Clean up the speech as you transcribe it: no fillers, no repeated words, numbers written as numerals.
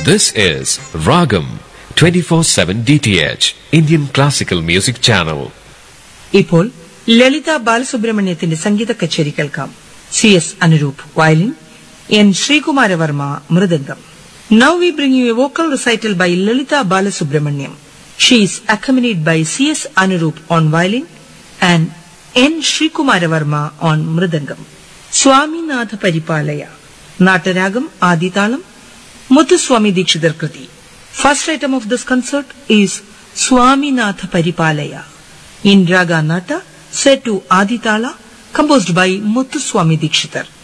This is Ragam 24/7 DTH Indian Classical Music Channel. ഇപ്പോൾ ലളിത ബാലസുബ്രഹ്മണ്യത്തിന്റെ സംഗീത കച്ചേരി കേൾക്കാം. CS Anuroop violin, N Sreekumara Varma mridangam. Now we bring you a vocal recital by Lalita Balasubramaniam. She is accompanied by CS Anurup on violin and N Shrikumarvarma on mridangam. Swaminatha Paripalaya. Nataragam Aditalam Muthuswami Dikshidhar Kriti. First item of this concert is Swaminatha Paripalaya in Raga Nata, set to Aditala, composed by Muthuswami Dikshidhar.